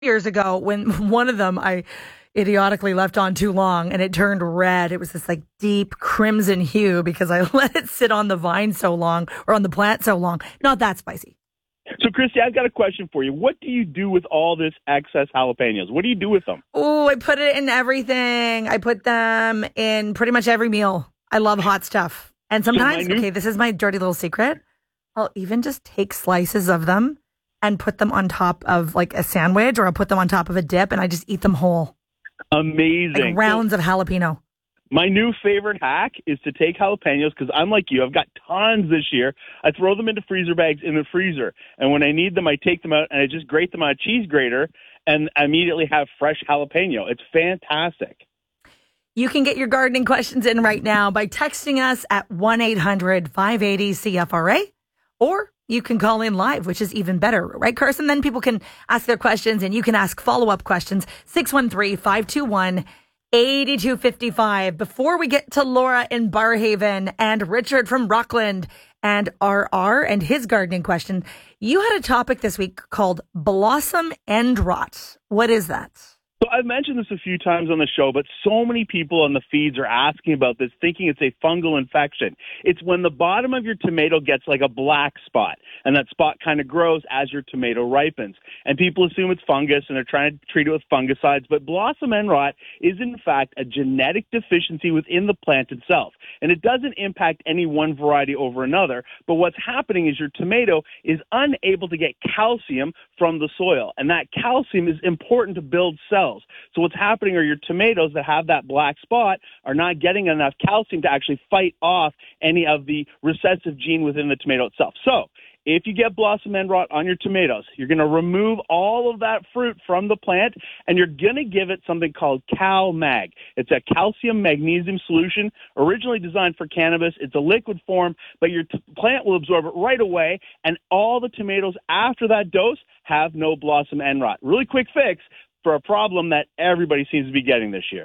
years ago when one of them I idiotically left on too long and it turned red. It was this like deep crimson hue because I let it sit on the vine so long or on the plant so long. Not that spicy. So, Christy, I've got a question for you. What do you do with all this excess jalapenos? What do you do with them? Oh, I put it in everything. I put them in pretty much every meal. I love hot stuff. And sometimes, this is my dirty little secret. I'll even just take slices of them and put them on top of like a sandwich, or I'll put them on top of a dip and I just eat them whole. Amazing. Like rounds of jalapeno. My new favorite hack is to take jalapenos, because I'm like you. I've got tons this year. I throw them into freezer bags in the freezer. And when I need them, I take them out and I just grate them on a cheese grater and immediately have fresh jalapeno. It's fantastic. You can get your gardening questions in right now by texting us at 1-800-580-CFRA, or you can call in live, which is even better, right, Carson? Then people can ask their questions and you can ask follow-up questions. 613-521-8255. Before we get to Laura in Barrhaven and Richard from Rockland and RR and his gardening question, you had a topic this week called blossom end rot. What is that? So I've mentioned this a few times on the show, but so many people on the feeds are asking about this, thinking it's a fungal infection. It's when the bottom of your tomato gets like a black spot, and that spot kind of grows as your tomato ripens. And people assume it's fungus, and they're trying to treat it with fungicides, but blossom end rot is in fact a genetic deficiency within the plant itself. And it doesn't impact any one variety over another, but what's happening is your tomato is unable to get calcium from the soil, and that calcium is important to build cells. So what's happening are your tomatoes that have that black spot are not getting enough calcium to actually fight off any of the recessive gene within the tomato itself. So if you get blossom end rot on your tomatoes, you're going to remove all of that fruit from the plant, and you're going to give it something called CalMag. It's a calcium magnesium solution, originally designed for cannabis. It's a liquid form, but your plant will absorb it right away, and all the tomatoes after that dose have no blossom end rot. Really quick fix for a problem that everybody seems to be getting this year.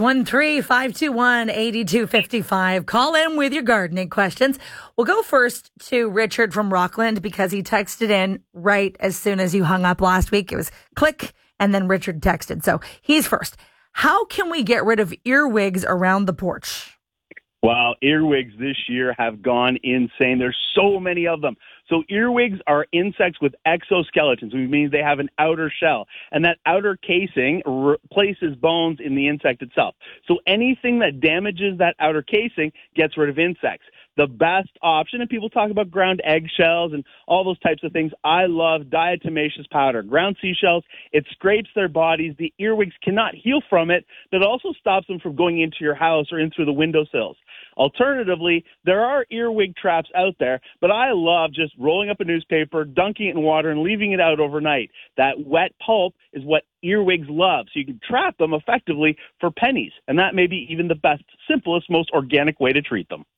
613-521-8255. Call in with your gardening questions. We'll go first to Richard from Rockland because he texted in right as soon as you hung up last week. It was click, and then Richard texted. So he's first. How can we get rid of earwigs around the porch? Wow, earwigs this year have gone insane. There's so many of them. So earwigs are insects with exoskeletons, which means they have an outer shell. And that outer casing replaces bones in the insect itself. So anything that damages that outer casing gets rid of insects. The best option, and people talk about ground eggshells and all those types of things. I love diatomaceous powder. Ground seashells, it scrapes their bodies. The earwigs cannot heal from it, but it also stops them from going into your house or in through the windowsills. Alternatively, there are earwig traps out there, but I love just rolling up a newspaper, dunking it in water, and leaving it out overnight. That wet pulp is what earwigs love, so you can trap them effectively for pennies, and that may be even the best, simplest, most organic way to treat them.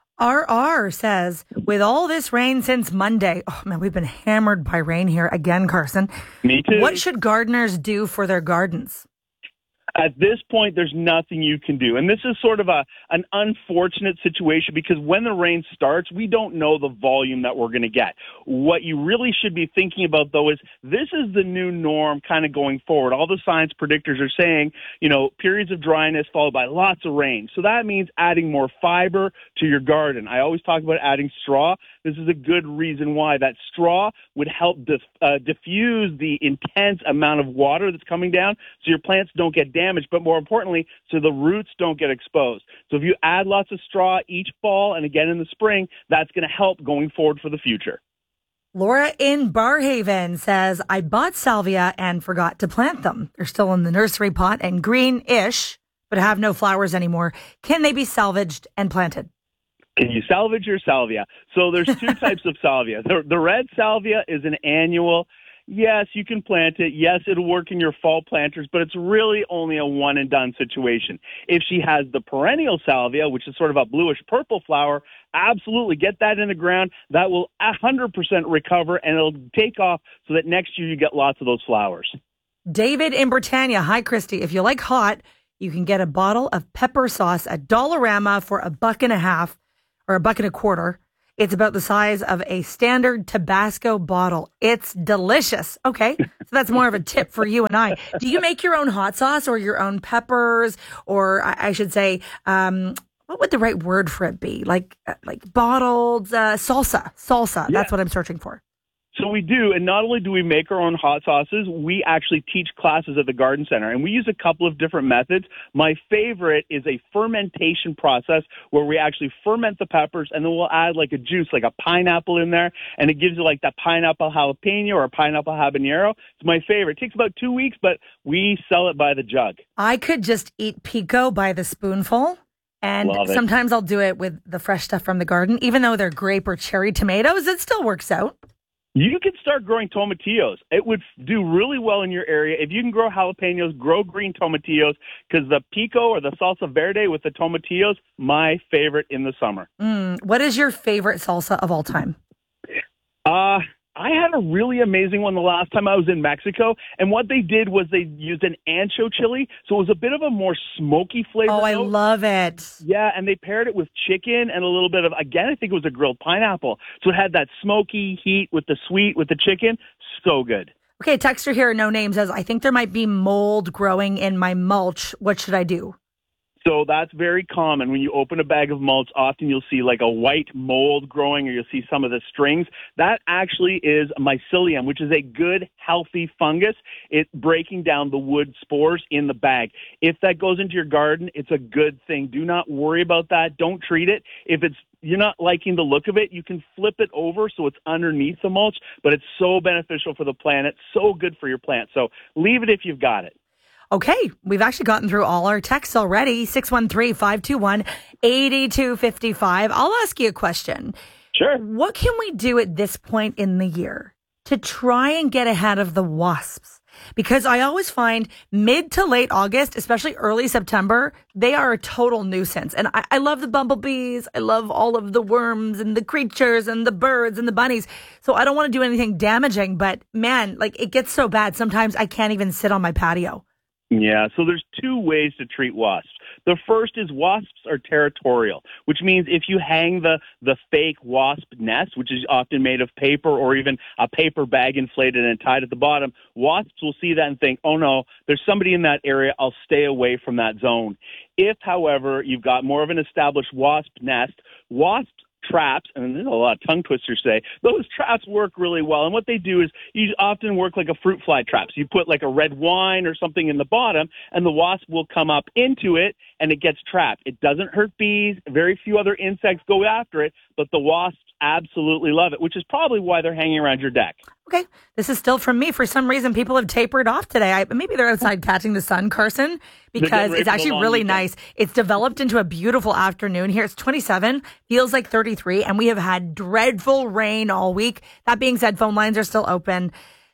RR says, with all this rain since Monday, oh man, we've been hammered by rain here again, Carson. Me too. What should gardeners do for their gardens? At this point, there's nothing you can do. And this is sort of an unfortunate situation because when the rain starts, we don't know the volume that we're going to get. What you really should be thinking about, though, is this is the new norm kind of going forward. All the science predictors are saying, periods of dryness followed by lots of rain. So that means adding more fiber to your garden. I always talk about adding straw. This is a good reason why. That straw would help diffuse the intense amount of water that's coming down so your plants don't get damaged, but more importantly, so the roots don't get exposed. So if you add lots of straw each fall and again in the spring, that's going to help going forward for the future. Laura in Barrhaven says, I bought salvia and forgot to plant them. They're still in the nursery pot and green-ish, but have no flowers anymore. Can they be salvaged and planted? Can you salvage your salvia? So there's two types of salvia. The red salvia is an annual. Yes, you can plant it. Yes, it'll work in your fall planters, but it's really only a one-and-done situation. If she has the perennial salvia, which is sort of a bluish-purple flower, absolutely get that in the ground. That will 100% recover, and it'll take off so that next year you get lots of those flowers. David in Britannia. Hi, Christy. If you like hot, you can get a bottle of pepper sauce at Dollarama for $1.50 or $1.25. It's about the size of a standard Tabasco bottle. It's delicious. Okay, so that's more of a tip for you and I. Do you make your own hot sauce or your own peppers, or I should say, what would the right word for it be? Like bottled salsa. Salsa. Yeah. That's what I'm searching for. So we do, and not only do we make our own hot sauces, we actually teach classes at the Garden Center, and we use a couple of different methods. My favorite is a fermentation process where we actually ferment the peppers, and then we'll add like a juice, like a pineapple in there, and it gives you like that pineapple jalapeno or pineapple habanero. It's my favorite. It takes about 2 weeks, but we sell it by the jug. I could just eat pico by the spoonful. And sometimes I'll do it with the fresh stuff from the garden. Even though they're grape or cherry tomatoes, it still works out. You could start growing tomatillos. It would do really well in your area. If you can grow jalapenos, grow green tomatillos, because the pico or the salsa verde with the tomatillos, my favorite in the summer. What is your favorite salsa of all time? I had a really amazing one the last time I was in Mexico, and what they did was they used an ancho chili, so it was a bit of a more smoky flavor. Oh, I love it. Yeah, and they paired it with chicken and a little bit of, again, I think it was a grilled pineapple. So it had that smoky heat with the sweet with the chicken. So good. Okay, texter here, no name, says, I think there might be mold growing in my mulch. What should I do? So that's very common. When you open a bag of mulch, often you'll see like a white mold growing, or you'll see some of the strings. That actually is mycelium, which is a good, healthy fungus. It's breaking down the wood spores in the bag. If that goes into your garden, it's a good thing. Do not worry about that. Don't treat it. If you're not liking the look of it, you can flip it over so it's underneath the mulch, but it's so beneficial for the planet, so good for your plant. So leave it if you've got it. Okay, we've actually gotten through all our texts already. 613-521-8255. I'll ask you a question. Sure. What can we do at this point in the year to try and get ahead of the wasps? Because I always find mid to late August, especially early September, they are a total nuisance. And I love the bumblebees. I love all of the worms and the creatures and the birds and the bunnies. So I don't want to do anything damaging, but man, like it gets so bad. Sometimes I can't even sit on my patio. Yeah, so there's two ways to treat wasps. The first is wasps are territorial, which means if you hang the fake wasp nest, which is often made of paper or even a paper bag inflated and tied at the bottom, wasps will see that and think, oh no, there's somebody in that area, I'll stay away from that zone. If, however, you've got more of an established wasp nest, wasps traps, and there's a lot of tongue twisters say, those traps work really well. And what they do is you often work like a fruit fly trap. So you put like a red wine or something in the bottom, and the wasp will come up into it, and it gets trapped. It doesn't hurt bees. Very few other insects go after it, but the wasps absolutely love it, which is probably why they're hanging around your deck. Okay, this is still from me. For some reason, people have tapered off today. Maybe they're outside catching the sun, Carson, because it's actually really nice. It's developed into a beautiful afternoon here. It's 27, feels like 33, and we have had dreadful rain all week. That being said, phone lines are still open.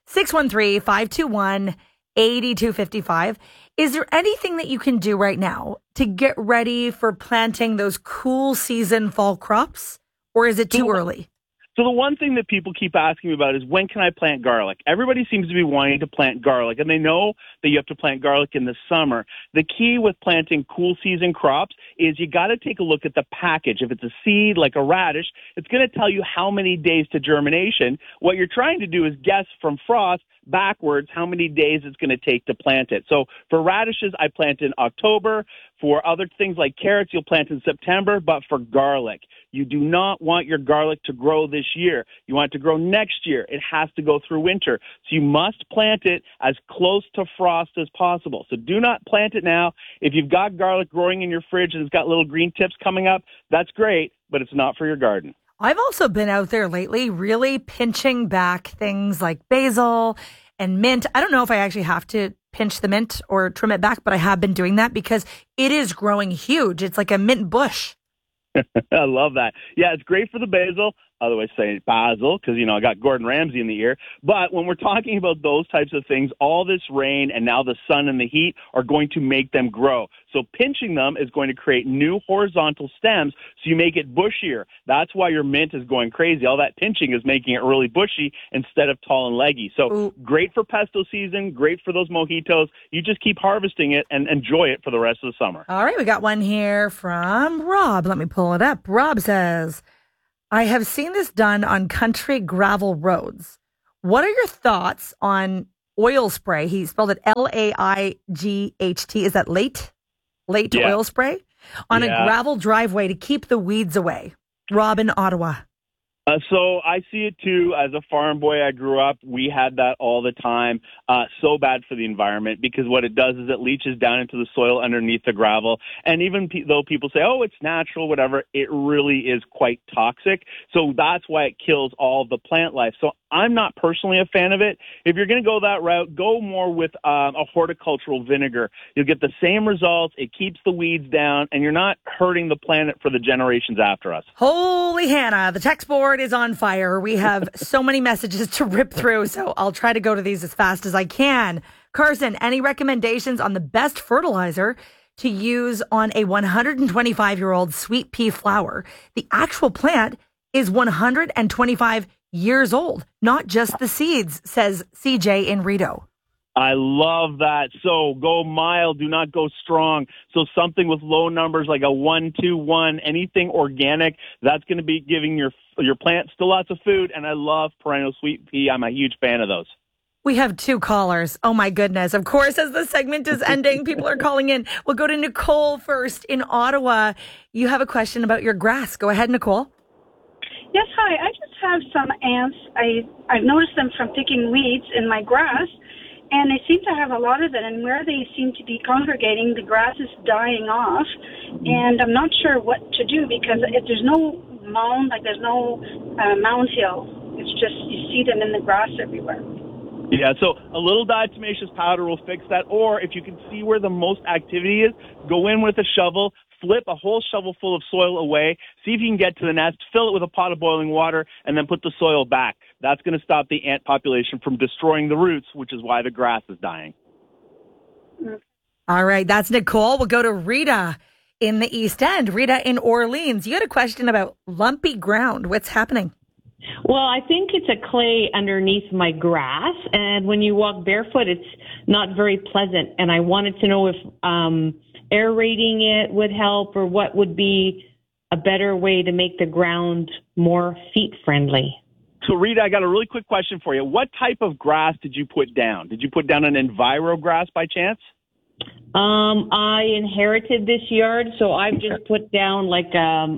613-521-8255. Is there anything that you can do right now to get ready for planting those cool season fall crops, or is it too early? So the one thing that people keep asking me about is, when can I plant garlic? Everybody seems to be wanting to plant garlic, and they know that you have to plant garlic in the summer. The key with planting cool season crops is you got to take a look at the package. If it's a seed like a radish, it's going to tell you how many days to germination. What you're trying to do is guess from frost backwards how many days it's going to take to plant it. So for radishes, I plant in October. For other things like carrots, you'll plant in September. But for garlic, you do not want your garlic to grow this year. You want it to grow next year. It has to go through winter. So you must plant it as close to frost as possible. So do not plant it now. If you've got garlic growing in your fridge and it's got little green tips coming up, that's great, but it's not for your garden. I've also been out there lately really pinching back things like basil and mint. I don't know if I actually have to pinch the mint or trim it back, but I have been doing that because it is growing huge. It's like a mint bush. I love that. Yeah, it's great for the basil. Otherwise say basil, because, I got Gordon Ramsay in the ear. But when we're talking about those types of things, all this rain and now the sun and the heat are going to make them grow. So pinching them is going to create new horizontal stems, so you make it bushier. That's why your mint is going crazy. All that pinching is making it really bushy instead of tall and leggy. So Great for pesto season, great for those mojitos. You just keep harvesting it and enjoy it for the rest of the summer. All right, we got one here from Rob. Let me pull it up. Rob says, I have seen this done on country gravel roads. What are your thoughts on oil spray? He spelled it Laight. Is that late? Late Yeah. oil spray? On a gravel driveway to keep the weeds away. Rob in Ottawa. So I see it too. As a farm boy, I grew up. We had that all the time. So bad for the environment because what it does is it leaches down into the soil underneath the gravel. And even though people say, oh, it's natural, whatever, it really is quite toxic. So that's why it kills all the plant life. So I'm not personally a fan of it. If you're going to go that route, go more with a horticultural vinegar. You'll get the same results. It keeps the weeds down, and you're not hurting the planet for the generations after us. Holy Hannah, the text board is on fire. We have so many messages to rip through, so I'll try to go to these as fast as I can. Carson, any recommendations on the best fertilizer to use on a 125-year-old sweet pea flower? The actual plant is 125 years old, not just the seeds, says CJ in Rideau. I love that. So go mild, do not go strong. So something with low numbers like a 1-2-1, anything organic, that's going to be giving your plant still lots of food. And I love perennial sweet pea. I'm a huge fan of those. We have 2 callers. Oh my goodness. Of course, as the segment is ending, people are calling in. We'll go to Nicole first in Ottawa. You have a question about your grass. Go ahead, Nicole. Yes, hi. I just have some ants. I've noticed them from picking weeds in my grass, and they seem to have a lot of it. And where they seem to be congregating, the grass is dying off, and I'm not sure what to do because if there's no mound, like there's no mound hill. It's just you see them in the grass everywhere. Yeah, so a little diatomaceous powder will fix that. Or if you can see where the most activity is, go in with a shovel, flip a whole shovel full of soil away, see if you can get to the nest, fill it with a pot of boiling water, and then put the soil back. That's going to stop the ant population from destroying the roots, which is why the grass is dying. All right, that's Nicole. We'll go to Rita in the East End. Rita in Orleans. You had a question about lumpy ground. What's happening? Well, I think it's a clay underneath my grass, and when you walk barefoot, it's not very pleasant. And I wanted to know if aerating it would help, or what would be a better way to make the ground more feet-friendly. So, Rita, I got a really quick question for you. What type of grass did you put down? Did you put down an Enviro grass by chance? I inherited this yard, so I've just put down like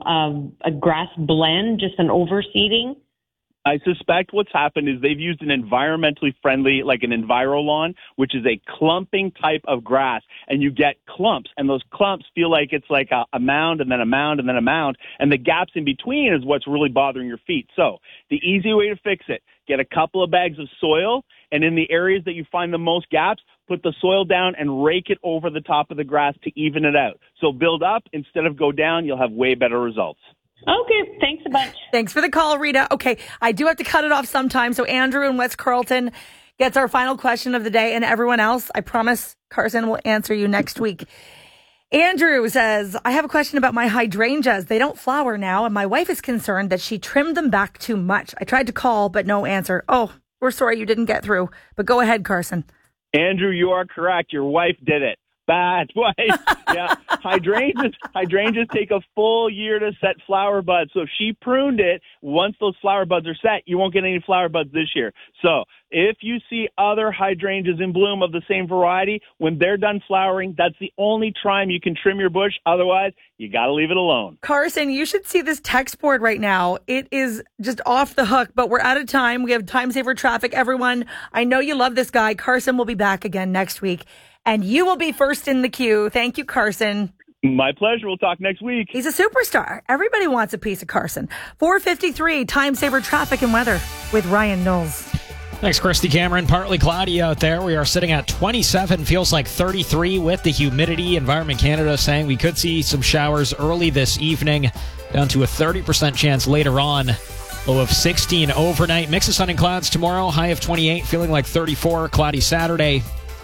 a grass blend, just an overseeding. I suspect what's happened is they've used an environmentally friendly, like an Envirolawn, which is a clumping type of grass. And you get clumps, and those clumps feel like it's like a mound and then a mound and then a mound. And the gaps in between is what's really bothering your feet. So the easy way to fix it, get a couple of bags of soil, and in the areas that you find the most gaps, put the soil down and rake it over the top of the grass to even it out. So build up instead of go down, you'll have way better results. Okay, thanks a bunch. Thanks for the call, Rita. Okay, I do have to cut it off sometime. So Andrew in West Carleton gets our final question of the day, and everyone else, I promise Carson will answer you next week. Andrew says, I have a question about my hydrangeas. They don't flower now, and my wife is concerned that she trimmed them back too much. I tried to call, but no answer. Oh, we're sorry you didn't get through, but go ahead, Carson. Andrew, you are correct. Your wife did it. Bad wife. Yeah. Hydrangeas take a full year to set flower buds. So if she pruned it, once those flower buds are set, you won't get any flower buds this year. So if you see other hydrangeas in bloom of the same variety, when they're done flowering, that's the only time you can trim your bush. Otherwise, you got to leave it alone. Carson, you should see this text board right now. It is just off the hook, but we're out of time. We have time saver traffic. Everyone, I know you love this guy. Carson will be back again next week, and you will be first in the queue. Thank you, Carson. My pleasure. We'll talk next week. He's a superstar. Everybody wants a piece of Carson. 4:53, time saver traffic and weather with Ryan Knowles. Thanks, Christy Cameron. Partly cloudy out there. We are sitting at 27, feels like 33 with the humidity. Environment Canada saying we could see some showers early this evening, down to a 30% chance later on. Low of 16 overnight. Mix of sun and clouds tomorrow. High of 28, feeling like 34. Cloudy Saturday.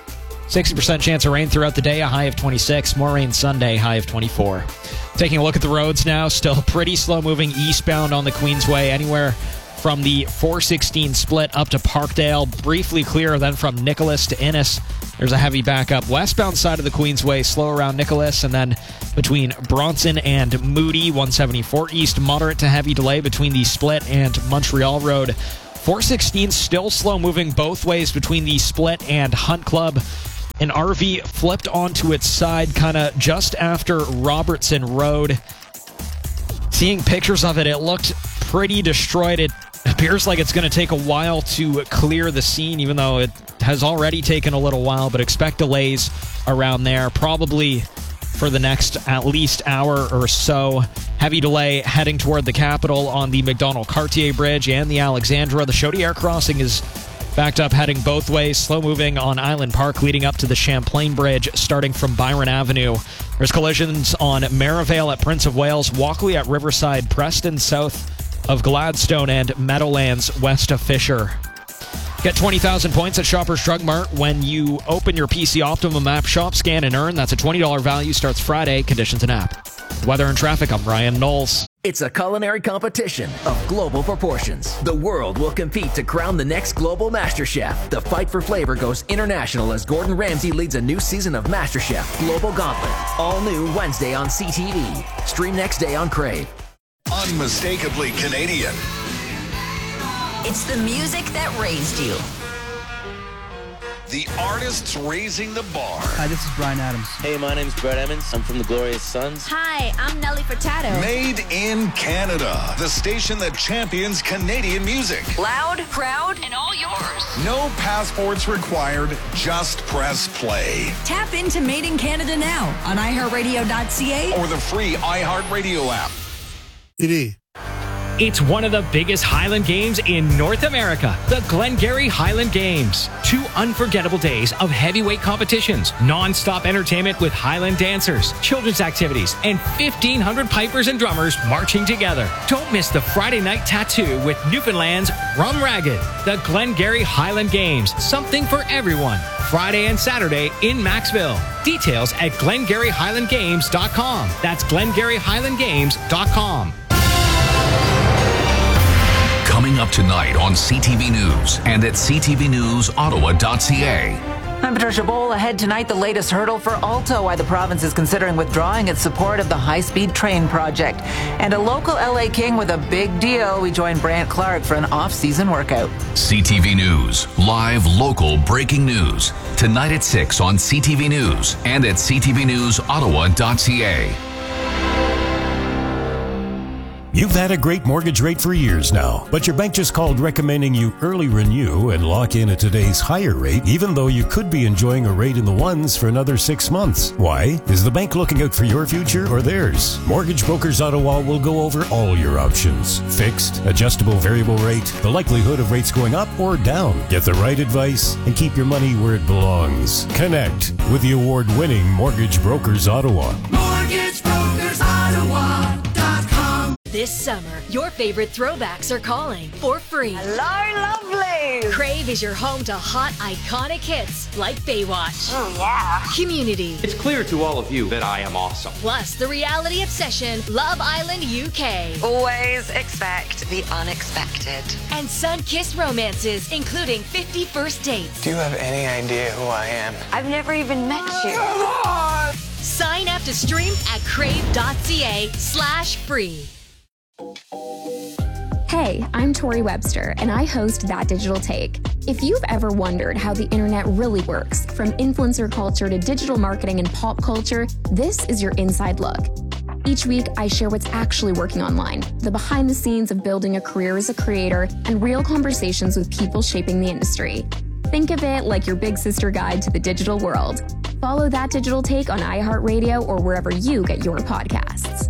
60% chance of rain throughout the day, a high of 26. More rain Sunday, high of 24. Taking a look at the roads now, still pretty slow moving eastbound on the Queensway. Anywhere from the 416 split up to Parkdale. Briefly clear then from Nicholas to Innis. There's a heavy backup westbound side of the Queensway, slow around Nicholas, and then between Bronson and Moody, 174 east, moderate to heavy delay between the split and Montreal Road. 416 still slow moving both ways between the split and Hunt Club. An RV flipped onto its side kind of just after Robertson Road. Seeing pictures of it, it looked pretty destroyed. It appears like it's going to take a while to clear the scene, even though it has already taken a little while, but expect delays around there, probably for the next at least hour or so. Heavy delay heading toward the capital on the McDonald-Cartier Bridge and the Alexandra. The Chaudière crossing is backed up heading both ways, slow moving on Island Park leading up to the Champlain Bridge starting from Byron Avenue. There's collisions on Merivale at Prince of Wales, Walkley at Riverside, Preston south of Gladstone, and Meadowlands west of Fisher. Get 20,000 points at Shoppers Drug Mart when you open your PC Optimum app, shop, scan, and earn. That's a $20 value. Starts Friday. Conditions and app. Weather and traffic, I'm Ryan Knowles. It's a culinary competition of global proportions. The world will compete to crown the next global MasterChef. The fight for flavor goes international as Gordon Ramsay leads a new season of MasterChef Global Gauntlet. All new Wednesday on CTV. Stream next day on Crave. Unmistakably Canadian. It's the music that raised you. The artists raising the bar. Hi, this is Bryan Adams. Hey, my name's Brett Emmons. I'm from the Glorious Sons. Hi, I'm Nelly Furtado. Made in Canada. The station that champions Canadian music. Loud, proud, and all yours. No passports required. Just press play. Tap into Made in Canada now on iHeartRadio.ca or the free iHeartRadio app. It's one of the biggest Highland Games in North America, the Glengarry Highland Games. 2 unforgettable days of heavyweight competitions, non-stop entertainment with Highland dancers, children's activities, and 1,500 pipers and drummers marching together. Don't miss the Friday night tattoo with Newfoundland's Rum Ragged. The Glengarry Highland Games, something for everyone. Friday and Saturday in Maxville. Details at GlengarryHighlandGames.com. That's GlengarryHighlandGames.com. Coming up tonight on CTV News and at ctvnewsottawa.ca. I'm Patricia Bowl. Ahead tonight, the latest hurdle for Alto, why the province is considering withdrawing its support of the high-speed train project. And a local LA King with a big deal. We join Brant Clark for an off-season workout. CTV News, live local breaking news. Tonight at 6 on CTV News and at ctvnewsottawa.ca. You've had a great mortgage rate for years now, but your bank just called recommending you early renew and lock in at today's higher rate, even though you could be enjoying a rate in the ones for another 6 months. Why? Is the bank looking out for your future or theirs? Mortgage Brokers Ottawa will go over all your options. Fixed, adjustable variable rate, the likelihood of rates going up or down. Get the right advice and keep your money where it belongs. Connect with the award-winning Mortgage Brokers Ottawa. Mortgage Brokers Ottawa.com. This summer, your favorite throwbacks are calling for free. Hello, lovely. Crave is your home to hot, iconic hits like Baywatch. Oh, yeah. Community. It's clear to all of you that I am awesome. Plus the reality obsession, Love Island UK. Always expect the unexpected. And sun-kissed romances, including 50 First Dates. Do you have any idea who I am? I've never even met you. Come on! Sign up to stream at crave.ca/free. Hey, I'm Tori Webster, and I host That Digital Take. If you've ever wondered how the internet really works, from influencer culture to digital marketing and pop culture, this is your inside look. Each week, I share what's actually working online, the behind the scenes of building a career as a creator, and real conversations with people shaping the industry. Think of it like your big sister guide to the digital world. Follow That Digital Take on iHeartRadio or wherever you get your podcasts.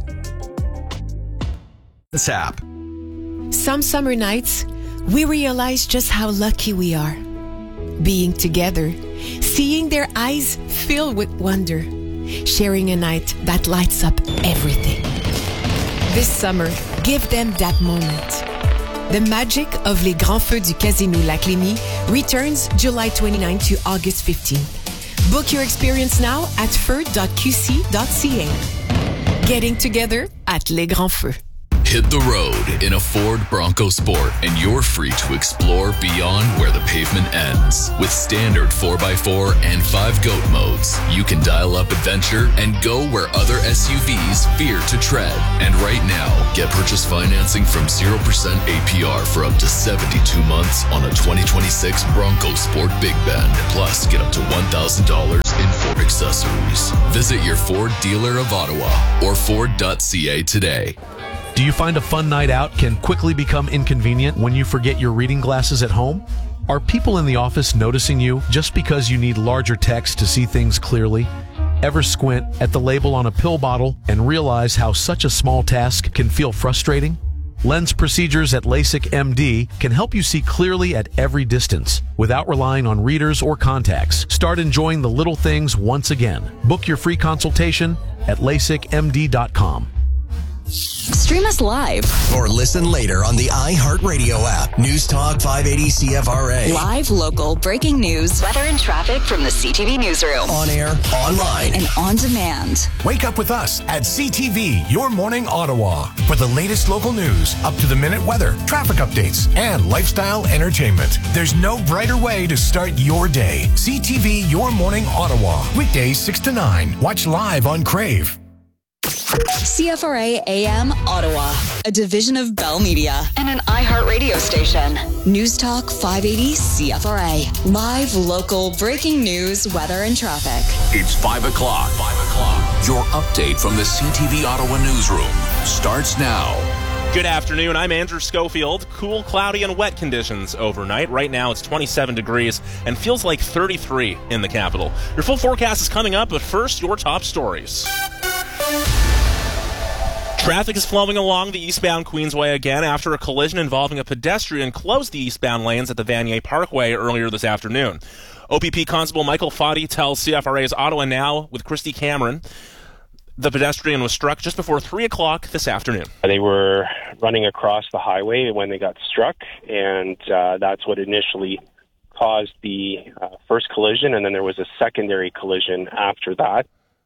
This app. Some summer nights, we realize just how lucky we are. Being together, seeing their eyes filled with wonder, sharing a night that lights up everything. This summer, give them that moment. The magic of Les Grands Feux du Casino Lac Lémy returns July 29 to August 15th. Book your experience now at feu.qc.ca. Getting together at Les Grands Feux. Hit the road in a Ford Bronco Sport, and you're free to explore beyond where the pavement ends. With standard 4x4 and 5 GOAT modes, you can dial up adventure and go where other SUVs fear to tread. And right now, get purchase financing from 0% APR for up to 72 months on a 2026 Bronco Sport Big Bend. Plus, get up to $1,000 in Ford accessories. Visit your Ford dealer of Ottawa or Ford.ca today. Do you find a fun night out can quickly become inconvenient when you forget your reading glasses at home? Are people in the office noticing you just because you need larger text to see things clearly? Ever squint at the label on a pill bottle and realize how such a small task can feel frustrating? Lens procedures at LASIK MD can help you see clearly at every distance without relying on readers or contacts. Start enjoying the little things once again. Book your free consultation at LASIKMD.com. Stream us live or listen later on the iHeartRadio app. News Talk 580 CFRA. Live, local, breaking news, weather and traffic from the CTV newsroom. On air, online, and on demand. Wake up with us at CTV, Your Morning Ottawa, for the latest local news, up-to-the-minute weather, traffic updates, and lifestyle entertainment. There's no brighter way to start your day. CTV, Your Morning Ottawa. Weekdays 6 to 9. Watch live on Crave. CFRA AM Ottawa, a division of Bell Media and an iHeartRadio station. News Talk 580 CFRA. Live, local, breaking news, weather, and traffic. It's 5 o'clock. 5 o'clock. Your update from the CTV Ottawa newsroom starts now. Good afternoon. I'm Andrew Schofield. Cool, cloudy, and wet conditions overnight. Right now it's 27 degrees and feels like 33 in the capital. Your full forecast is coming up, but first, your top stories. Traffic is flowing along the eastbound Queensway again after a collision involving a pedestrian closed the eastbound lanes at the Vanier Parkway earlier this afternoon. OPP Constable Michael Foddy tells CFRA's Ottawa Now with Christy Cameron the pedestrian was struck just before 3 o'clock this afternoon. They were running across the highway when they got struck, and that's what initially caused the first collision, and then there was a secondary collision after that.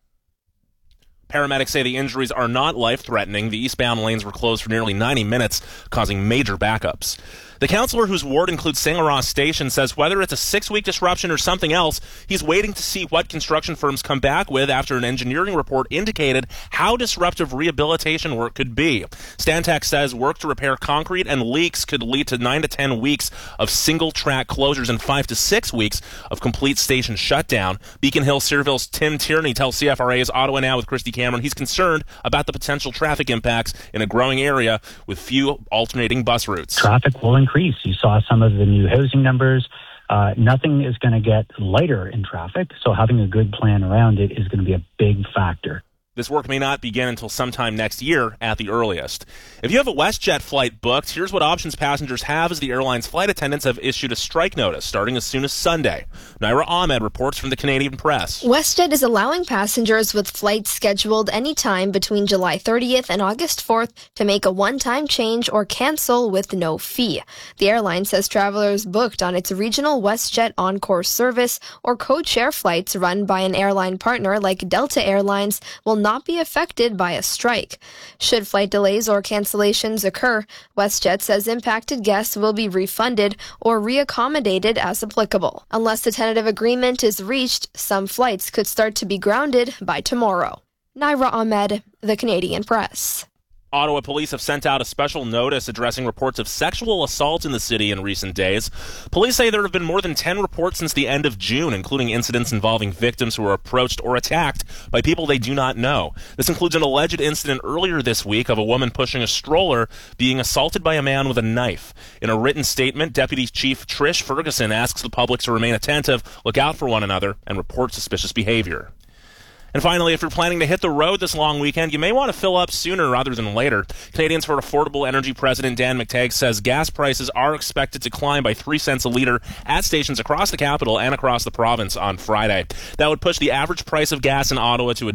Paramedics say the injuries are not life-threatening. The eastbound lanes were closed for nearly 90 minutes, causing major backups. The councillor whose ward includes Saint-Laurent Station says whether it's a 6-week disruption or something else, he's waiting to see what construction firms come back with after an engineering report indicated how disruptive rehabilitation work could be. Stantec says work to repair concrete and leaks could lead to 9 to 10 weeks of single-track closures and 5 to 6 weeks of complete station shutdown. Beacon Hill Searville's Tim Tierney tells CFRA's Ottawa Now with Christy Cameron he's concerned about the potential traffic impacts in a growing area with few alternating bus routes. Traffic will increase. You saw some of the new housing numbers. Nothing is going to get lighter in traffic, so having a good plan around it is going to be a big factor. This work may not begin until sometime next year at the earliest. If you have a WestJet flight booked, here's what options passengers have as the airline's flight attendants have issued a strike notice starting as soon as Sunday. Naira Ahmed reports from the Canadian Press. WestJet is allowing passengers with flights scheduled anytime between July 30th and August 4th to make a one-time change or cancel with no fee. The airline says travelers booked on its regional WestJet Encore service or code-share flights run by an airline partner like Delta Airlines will not be affected by a strike. Should flight delays or cancellations occur, WestJet says impacted guests will be refunded or reaccommodated as applicable. Unless a tentative agreement is reached, some flights could start to be grounded by tomorrow. Naira Ahmed, The Canadian Press. Ottawa police have sent out a special notice addressing reports of sexual assault in the city in recent days. Police say there have been more than 10 reports since the end of June, including incidents involving victims who were approached or attacked by people they do not know. This includes an alleged incident earlier this week of a woman pushing a stroller being assaulted by a man with a knife. In a written statement, Deputy Chief Trish Ferguson asks the public to remain attentive, look out for one another, and report suspicious behavior. And finally, if you're planning to hit the road this long weekend, you may want to fill up sooner rather than later. Canadians for Affordable Energy President Dan McTagg says gas prices are expected to climb by 3 cents a litre at stations across the capital and across the province on Friday. That would push the average price of gas in Ottawa to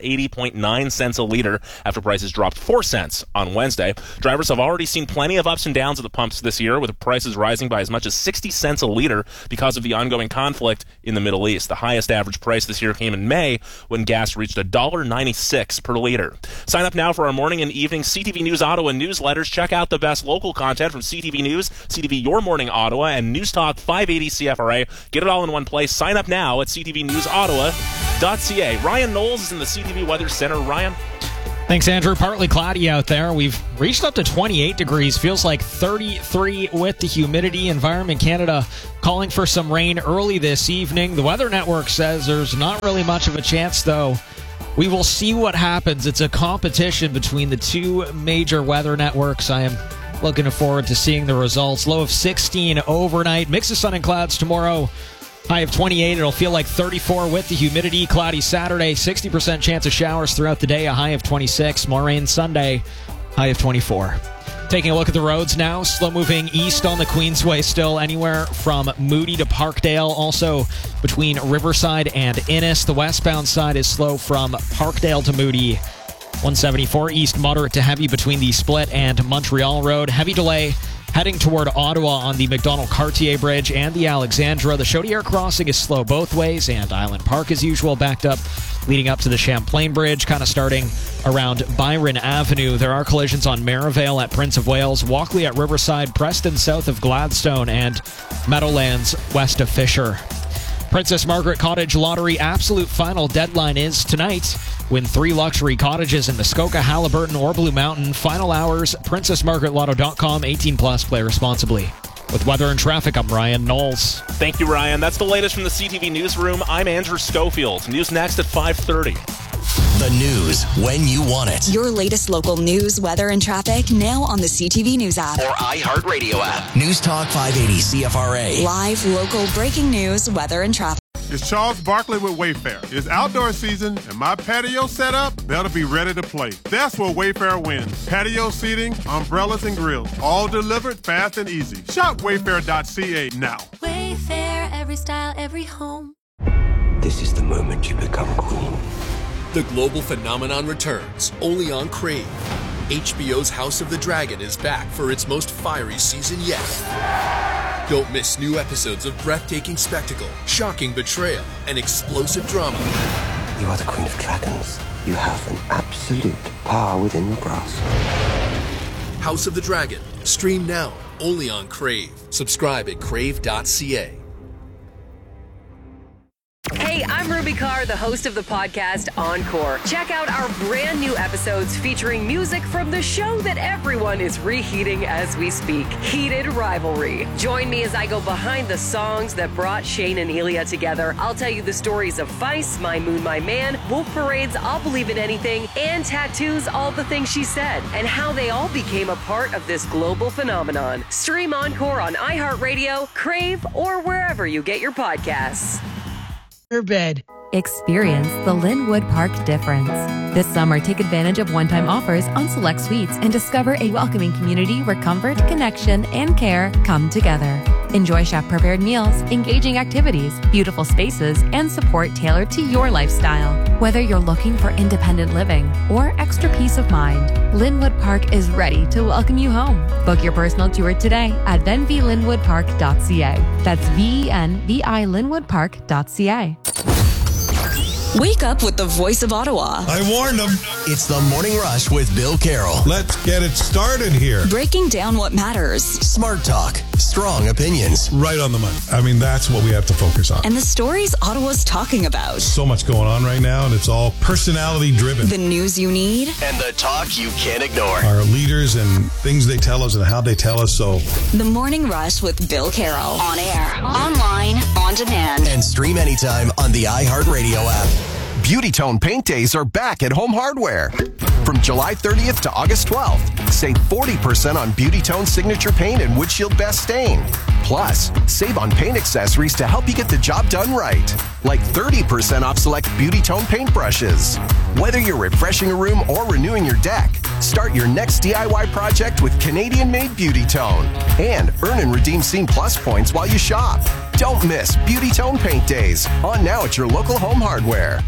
$1.80.9 a litre after prices dropped 4 cents on Wednesday. Drivers have already seen plenty of ups and downs at the pumps this year, with prices rising by as much as 60 cents a litre because of the ongoing conflict in the Middle East. The highest average price this year came in May when when gas reached $1.96 per liter. Sign up now for our morning and evening CTV News Ottawa newsletters. Check out the best local content from CTV News, CTV Your Morning Ottawa, and News Talk 580 CFRA. Get it all in one place. Sign up now at ctvnewsottawa.ca. Ryan Knowles is in the CTV Weather Center. Ryan? Thanks, Andrew. Partly cloudy out there. We've reached up to 28 degrees. Feels like 33 with the humidity. Environment Canada calling for some rain early this evening. The Weather Network says there's not really much of a chance, though. We will see what happens. It's a competition between the two major weather networks. I am looking forward to seeing the results. Low of 16 overnight. Mix of sun and clouds tomorrow. High of 28. It'll feel like 34 with the humidity. Cloudy Saturday. 60% chance of showers throughout the day. A high of 26. More rain Sunday. High of 24. Taking a look at the roads now. Slow moving east on the Queensway still. Anywhere from Moody to Parkdale. Also between Riverside and Innis. The westbound side is slow from Parkdale to Moody. 174 east moderate to heavy between the Split and Montreal Road. Heavy delay heading toward Ottawa on the McDonald-Cartier Bridge and the Alexandra. The Chaudière crossing is slow both ways, and Island Park, as usual, backed up leading up to the Champlain Bridge, kind of starting around Byron Avenue. There are collisions on Merivale at Prince of Wales, Walkley at Riverside, Preston south of Gladstone, and Meadowlands west of Fisher. Princess Margaret Cottage Lottery absolute final deadline is tonight. Win 3 luxury cottages in Muskoka, Halliburton, or Blue Mountain. Final hours, princessmargaretlotto.com. 18 plus. Play responsibly. With weather and traffic, I'm Ryan Knowles. Thank you, Ryan. That's the latest from the CTV Newsroom. I'm Andrew Schofield. News next at 5:30. The news when you want it. Your latest local news, weather, and traffic now on the CTV News app. Or iHeartRadio app. News Talk 580 CFRA. Live, local, breaking news, weather, and traffic. It's Charles Barkley with Wayfair. It's outdoor season, and my patio set up, they'll be ready to play. That's where Wayfair wins. Patio seating, umbrellas, and grills. All delivered fast and easy. Shop wayfair.ca now. Wayfair, every style, every home. This is the moment you become queen. The global phenomenon returns, only on Crave. HBO's House of the Dragon is back for its most fiery season yet. Don't miss new episodes of breathtaking spectacle, shocking betrayal, and explosive drama. You are the Queen of Dragons. You have an absolute power within your grasp. House of the Dragon. Stream now, only on Crave. Subscribe at crave.ca. Hey, I'm Ruby Carr, the host of the podcast Encore. Check out our brand new episodes featuring music from the show that everyone is reheating as we speak, Heated Rivalry. Join me as I go behind the songs that brought Shane and Elia together. I'll tell you the stories of Vice, My Moon, My Man, Wolf Parade's I'll Believe in Anything, and Tattoo's All the Things She Said, and how they all became a part of this global phenomenon. Stream Encore on iHeartRadio, Crave, or wherever you get your podcasts. Bed. Experience the Linwood Park difference. This summer, take advantage of one-time offers on select suites and discover a welcoming community where comfort, connection, and care come together. Enjoy chef-prepared meals, engaging activities, beautiful spaces, and support tailored to your lifestyle. Whether you're looking for independent living or extra peace of mind, Linwood Park is ready to welcome you home. Book your personal tour today at venvilinwoodpark.ca. That's VENVI linwoodpark.ca. Wake up with the voice of Ottawa. I warned them. It's the Morning Rush with Bill Carroll. Let's get it started here. Breaking down what matters. Smart talk. Strong opinions. Right on the money. I mean, that's what we have to focus on. And the stories Ottawa's talking about. So much going on right now, and it's all personality driven. The news you need. And the talk you can't ignore. Our leaders and things they tell us and how they tell us so. The Morning Rush with Bill Carroll. On air, online, on demand. And stream anytime on the iHeartRadio app. Beauty Tone Paint Days are back at Home Hardware. From July 30th to August 12th, save 40% on Beauty Tone Signature Paint and Windshield Best Stain. Plus, save on paint accessories to help you get the job done right. Like 30% off select Beauty Tone paint brushes. Whether you're refreshing a room or renewing your deck, start your next DIY project with Canadian-made Beauty Tone. And earn and redeem Scene Plus points while you shop. Don't miss Beauty Tone Paint Days. On now at your local Home Hardware.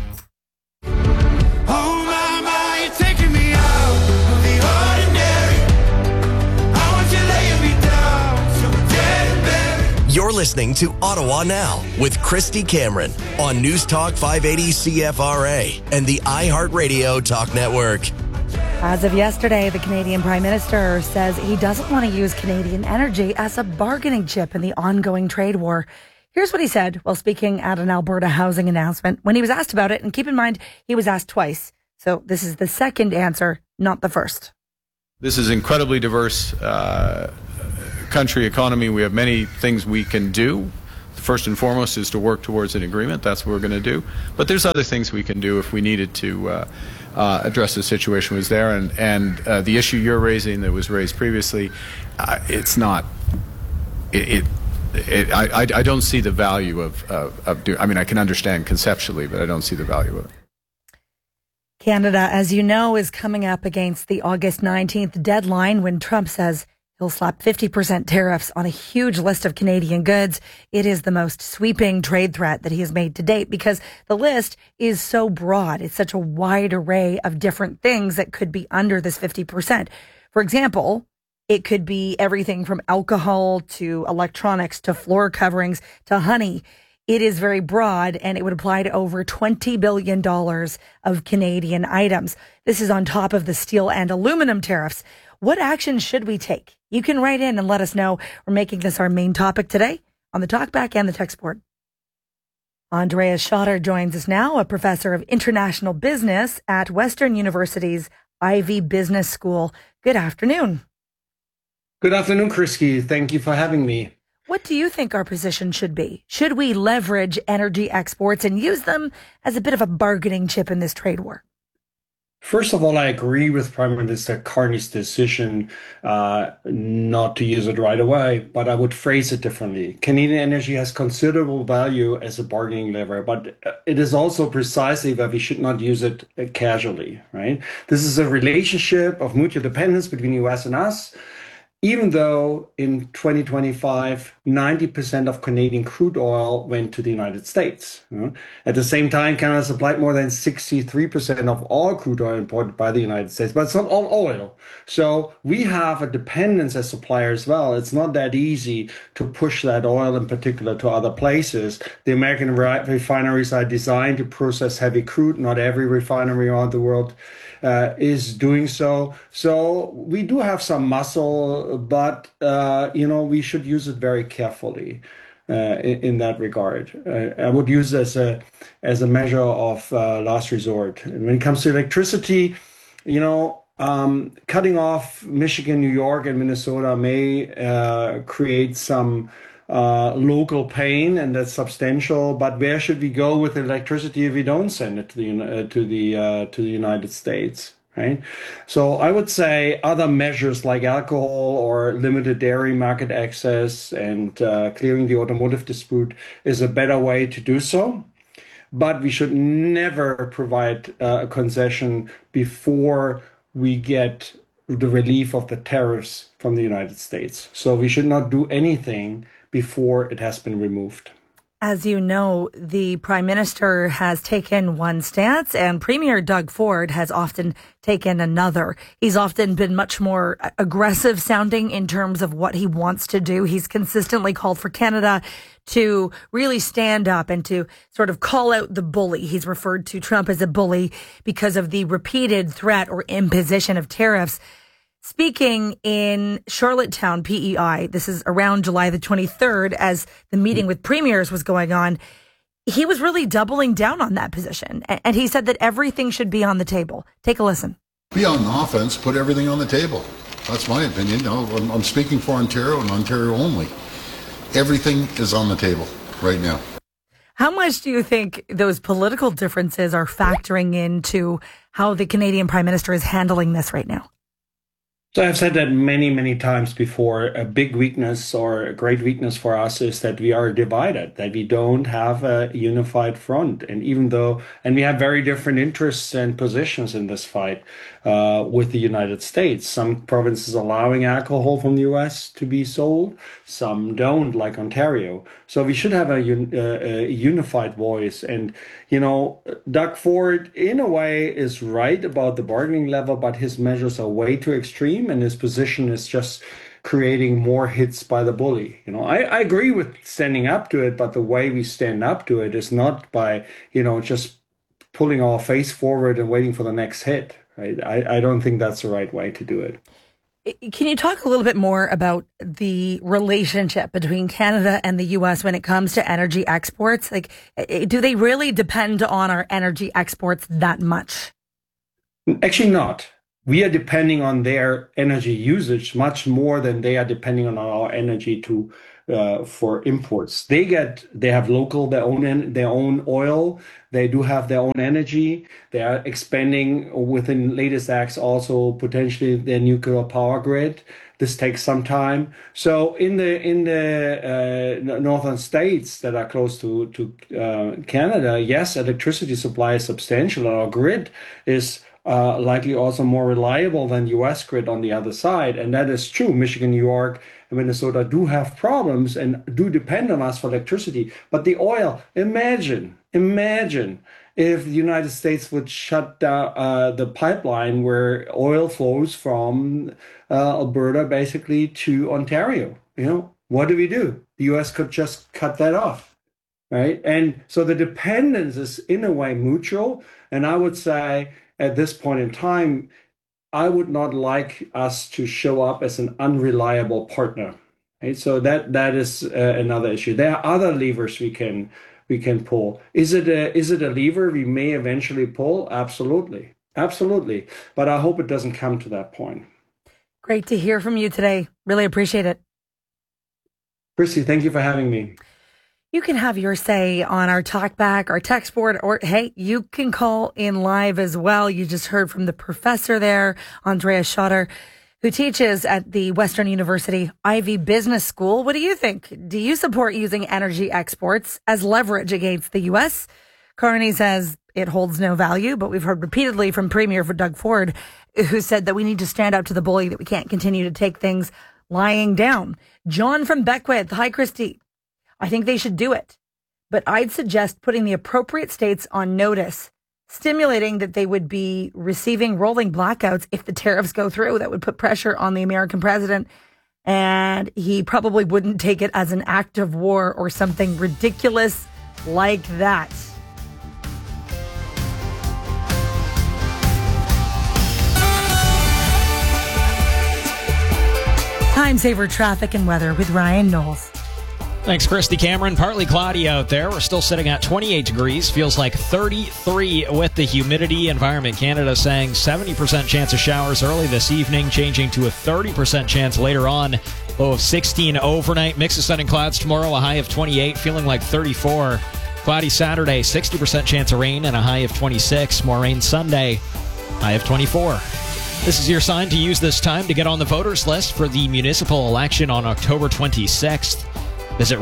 Oh my, you're taking me out of the ordinary. I want you laying me down so dead and buried. You're You're listening to Ottawa Now with Christy Cameron on News Talk 580 CFRA and the iHeartRadio Talk Network. As of yesterday, the Canadian Prime Minister says he doesn't want to use Canadian energy as a bargaining chip in the ongoing trade war. Here's what he said while speaking at an Alberta housing announcement when he was asked about it. And keep in mind, he was asked twice. So this is the second answer, not the first. This is incredibly diverse country economy. We have many things we can do. First and foremost is to work towards an agreement. That's what we're going to do. But there's other things we can do if we needed to address the situation was there. And the issue you're raising that was raised previously, it's not. I don't see the value of doing. I mean, I can understand conceptually, but I don't see the value of it. Canada, as you know, is coming up against the August 19th deadline when Trump says he'll slap 50% tariffs on a huge list of Canadian goods. It is the most sweeping trade threat that he has made to date because the list is so broad. It's such a wide array of different things that could be under this 50%. For example, it could be everything from alcohol to electronics to floor coverings to honey. It is very broad and it would apply to over $20 billion of Canadian items. This is on top of the steel and aluminum tariffs. What action should we take? You can write in and let us know. We're making this our main topic today on the Talkback and the text board. Andreas Schotter joins us now, a professor of international business at Western University's Ivey Business School. Good afternoon. Good afternoon, Christy. Thank you for having me. What do you think our position should be? Should we leverage energy exports and use them as a bit of a bargaining chip in this trade war? First of all, I agree with Prime Minister Carney's decision not to use it right away, but I would phrase it differently. Canadian energy has considerable value as a bargaining lever, but it is also precisely that we should not use it casually, right? This is a relationship of mutual dependence between the U.S. and us. Even though in 2025, 90% of Canadian crude oil went to the United States. At the same time, Canada supplied more than 63% of all crude oil imported by the United States, but it's not all oil. So we have a dependence as suppliers as well. It's not that easy to push that oil in particular to other places. The American refineries are designed to process heavy crude. Not every refinery around the world is doing so. So we do have some muscle, but, we should use it very carefully in that regard. I would use it as a measure of last resort. And when it comes to electricity, cutting off Michigan, New York, and Minnesota may create some local pain, and that's substantial. But where should we go with electricity if we don't send it to the United States? Right. So I would say other measures like alcohol or limited dairy market access and clearing the automotive dispute is a better way to do so. But we should never provide a concession before we get the relief of the tariffs from the United States. So we should not do anything before it has been removed. As you know, the Prime Minister has taken one stance and Premier Doug Ford has often taken another. He's often been much more aggressive sounding in terms of what he wants to do. He's consistently called for Canada to really stand up and to sort of call out the bully. He's referred to Trump as a bully because of the repeated threat or imposition of tariffs. Speaking in Charlottetown, PEI, this is around July the 23rd, as the meeting with premiers was going on, he was really doubling down on that position. And he said that everything should be on the table. Take a listen. Be on offense, put everything on the table. That's my opinion. I'm speaking for Ontario and Ontario only. Everything is on the table right now. How much do you think those political differences are factoring into how the Canadian Prime Minister is handling this right now? So I've said that many, many times before. A big weakness or a great weakness for us is that we are divided, that we don't have a unified front. And we have very different interests and positions in this fight with the United States. Some provinces allowing alcohol from the U.S. to be sold, some don't, like Ontario. So we should have a unified voice. And, Doug Ford, in a way, is right about the bargaining level, but his measures are way too extreme. And his position is just creating more hits by the bully. I agree with standing up to it, but the way we stand up to it is not by, just pulling our face forward and waiting for the next hit. Right? I don't think that's the right way to do it. Can you talk a little bit more about the relationship between Canada and the U.S. when it comes to energy exports? Like, do they really depend on our energy exports that much? Actually not. We are depending on their energy usage much more than they are depending on our energy for imports. They have their own oil. They do have their own energy. They are expanding within latest acts also potentially their nuclear power grid. This takes some time. So in the northern states that are close to Canada, yes, electricity supply is substantial, and our grid is likely also more reliable than U.S. grid on the other side. And that is true. Michigan, New York, and Minnesota do have problems and do depend on us for electricity. But the oil, imagine if the United States would shut down the pipeline where oil flows from Alberta basically to Ontario. What do we do? The U.S. could just cut that off, right? And so the dependence is in a way mutual. And I would say at this point in time, I would not like us to show up as an unreliable partner. Right? So that is another issue. There are other levers we can pull. Is it a lever we may eventually pull? Absolutely. But I hope it doesn't come to that point. Great to hear from you today. Really appreciate it. Christy, thank you for having me. You can have your say on our talkback, our text board, or hey, you can call in live as well. You just heard from the professor there, Andreas Schotter, who teaches at the Western University Ivy Business School. What do you think? Do you support using energy exports as leverage against the U.S.? Carney says it holds no value, but we've heard repeatedly from Premier Doug Ford, who said that we need to stand up to the bully, that we can't continue to take things lying down. John from Beckwith. Hi, Christy. I think they should do it, but I'd suggest putting the appropriate states on notice, stimulating that they would be receiving rolling blackouts if the tariffs go through. That would put pressure on the American president, and he probably wouldn't take it as an act of war or something ridiculous like that. Time saver traffic and weather with Ryan Knowles. Thanks, Christy Cameron. Partly cloudy out there. We're still sitting at 28 degrees. Feels like 33 with the humidity. Environment Canada saying 70% chance of showers early this evening, changing to a 30% chance later on. Low of 16 overnight. Mix of sun and clouds tomorrow, a high of 28, feeling like 34. Cloudy Saturday, 60% chance of rain and a high of 26. More rain Sunday, high of 24. This is your sign to use this time to get on the voters list for the municipal election on October 26th. Visit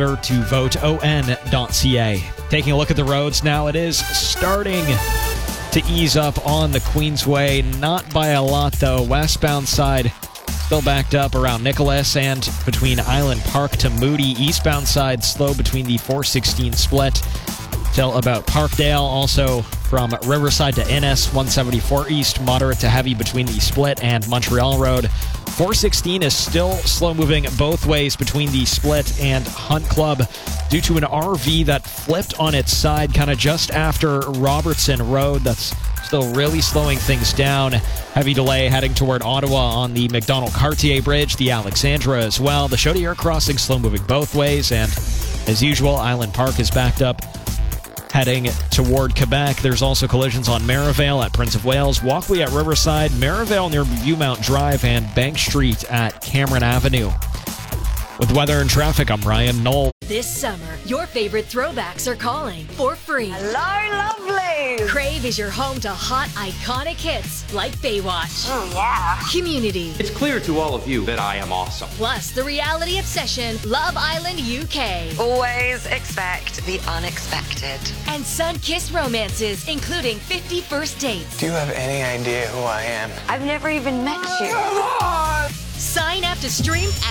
registertovoteon.ca. Taking a look at the roads now, it is starting to ease up on the Queensway. Not by a lot, though. Westbound side still backed up around Nicholas and between Island Park to Moody. Eastbound side slow between the 416 split till about Parkdale. Also from Riverside to Innis, 174 East, moderate to heavy between the split and Montreal Road. 416 is still slow-moving both ways between the Split and Hunt Club due to an RV that flipped on its side kind of just after Robertson Road. That's still really slowing things down. Heavy delay heading toward Ottawa on the McDonald-Cartier Bridge, the Alexandra as well. The Chaudière crossing slow-moving both ways, and as usual, Island Park is backed up heading toward Quebec. There's also collisions on Merivale at Prince of Wales, Walkway at Riverside, Merivale near Viewmount Drive, and Bank Street at Cameron Avenue. With weather and traffic, I'm Ryan Knoll. This summer, your favorite throwbacks are calling for free. Hello, lovelies! Crave is your home to hot, iconic hits like Baywatch. Oh, yeah. Community. It's clear to all of you that I am awesome. Plus, the reality obsession, Love Island UK. Always expect the unexpected. And sun-kissed romances, including 50 First Dates. Do you have any idea who I am? I've never even met you. Come on! Sign up to stream at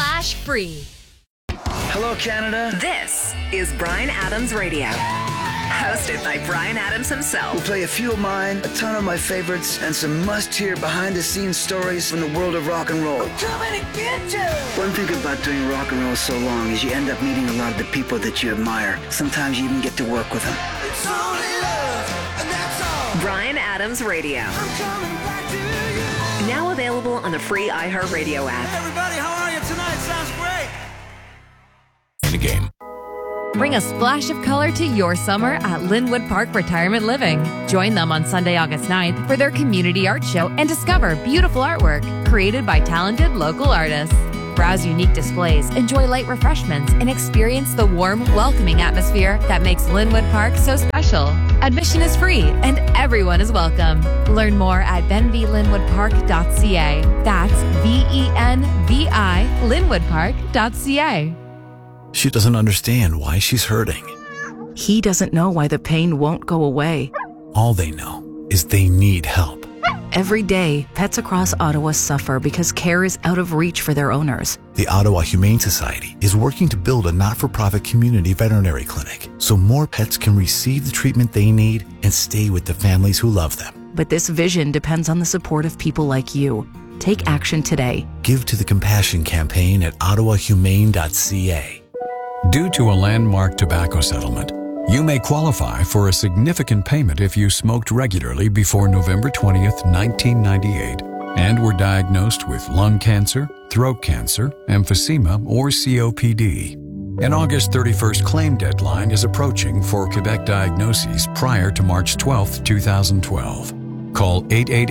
crave.ca/free. Hello, Canada. This is Bryan Adams Radio. hosted by Bryan Adams himself. We'll play a few of mine, a ton of my favorites, and some must-hear behind-the-scenes stories from the world of rock and roll. We're coming to get you! One thing about doing rock and roll so long is you end up meeting a lot of the people that you admire. Sometimes you even get to work with them. It's only love, and that's all. Bryan Adams Radio. I'm coming back to you. Now available on the free iHeartRadio app. Hey everybody, how are you tonight? Sounds great. The game. Bring a splash of color to your summer at Linwood Park Retirement Living. Join them on Sunday, August 9th for their community art show and discover beautiful artwork created by talented local artists. Browse unique displays, enjoy light refreshments, and experience the warm, welcoming atmosphere that makes Linwood Park so special. Admission is free and everyone is welcome. Learn more at benvilinwoodpark.ca. That's VENVI linwoodpark.ca. She doesn't understand why she's hurting. He doesn't know why the pain won't go away. All they know is they need help. Every day, pets across Ottawa suffer because care is out of reach for their owners. The Ottawa Humane Society is working to build a not-for-profit community veterinary clinic so more pets can receive the treatment they need and stay with the families who love them. But this vision depends on the support of people like you. Take action today. Give to the Compassion Campaign at ottawahumane.ca. Due to a landmark tobacco settlement, you may qualify for a significant payment if you smoked regularly before November 20th, 1998, and were diagnosed with lung cancer, throat cancer, emphysema, or COPD. An August 31st claim deadline is approaching for Quebec diagnoses prior to March 12th, 2012. Call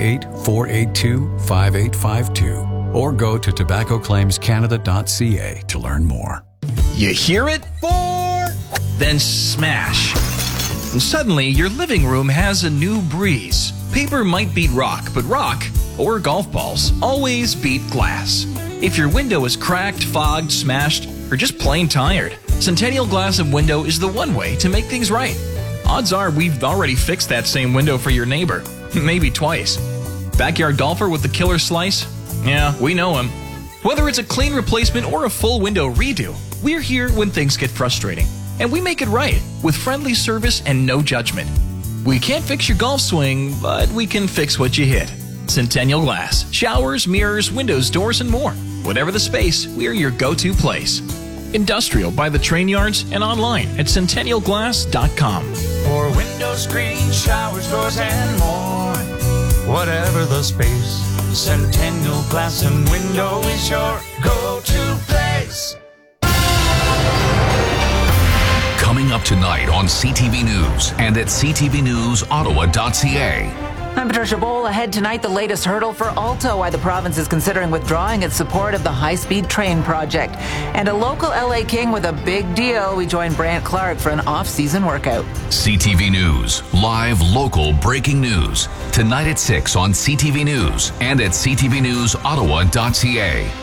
888-482-5852 or go to tobaccoclaimscanada.ca to learn more. You hear it? Then smash. And suddenly, your living room has a new breeze. Paper might beat rock, but rock, or golf balls, always beat glass. If your window is cracked, fogged, smashed, or just plain tired, Centennial Glass and Window is the one way to make things right. Odds are we've already fixed that same window for your neighbor. Maybe twice. Backyard golfer with the killer slice? Yeah, we know him. Whether it's a clean replacement or a full window redo, we're here when things get frustrating. And we make it right with friendly service and no judgment. We can't fix your golf swing, but we can fix what you hit. Centennial Glass. Showers, mirrors, windows, doors, and more. Whatever the space, we're your go-to place. Industrial by the train yards and online at centennialglass.com. For windows, screens, showers, doors, and more. Whatever the space, Centennial Glass and Window is your go-to place. Coming up tonight on CTV News and at ctvnewsottawa.ca. I'm Patricia Bowl. Ahead tonight, the latest hurdle for Alto, why the province is considering withdrawing its support of the high-speed train project. And a local LA King with a big deal. We join Brant Clark for an off-season workout. CTV News, live local breaking news. Tonight at 6 on CTV News and at ctvnewsottawa.ca.